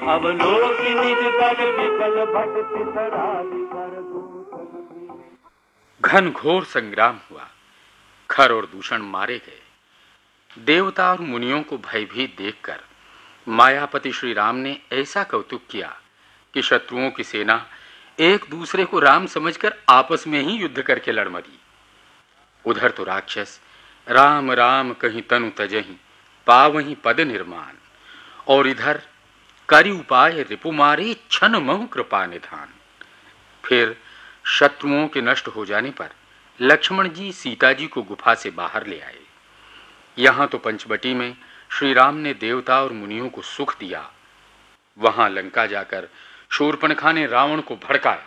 अवलोकि निज कर विकल भट पितरादि कर दूषण। घनघोर संग्राम हुआ। खर और दूषण मारे गए। देवता और मुनियों को भयभीत देखकर मायापति श्री राम ने ऐसा कौतुक किया कि शत्रुओं की सेना एक दूसरे को राम समझकर आपस में ही युद्ध करके लड़ मरी। उधर तो राक्षस राम राम कहीं तनु तजहि पावहीं पद निर्माण, और इधर करि उपाय रिपु मारे छन महु कृपा निधान। फिर शत्रुओं के नष्ट हो जाने पर लक्ष्मण जी सीता जी को गुफा से बाहर ले आए। यहां तो पंचवटी में श्री राम ने देवता और मुनियों को सुख दिया, वहां लंका जाकर शूर्पणखा ने रावण को भड़काया।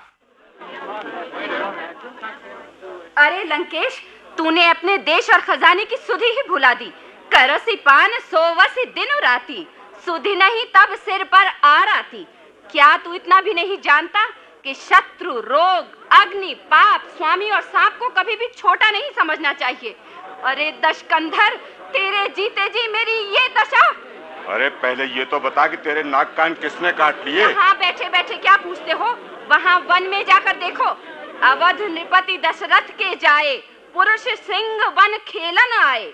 अरे लंकेश, तूने अपने देश और खजाने की सुधि ही भुला दी। करसी पान सोवसी दिन राती, सुधि नहीं तब सिर पर आर आती। क्या तू इतना भी नहीं जानता कि शत्रु, रोग, अग्नि, पाप, स्वामी और सांप को कभी भी छोटा नहीं समझना चाहिए। अरे दशकंधर, तेरे जीते जी मेरी ये दशा। अरे पहले ये तो बता कि तेरे नाक कान किसने काट लिए? यहाँ बैठे बैठे क्या पूछते हो? वहाँ वन में जाकर देखो। अवध नृपति दशरथ के जाए, पुरुष सिंह वन खेलन आए।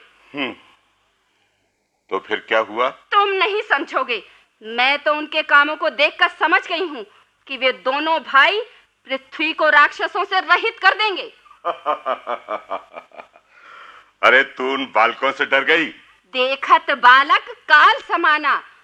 तो फिर क्या हुआ? तुम नहीं समझोगे। मैं तो उनके कामों को देखकर समझ गई हूँ कि वे दोनों भाई पृथ्वी को राक्षसों से रहित कर देंगे। अरे तू उन बालकों से डर गई? देखत बालक काल समाना,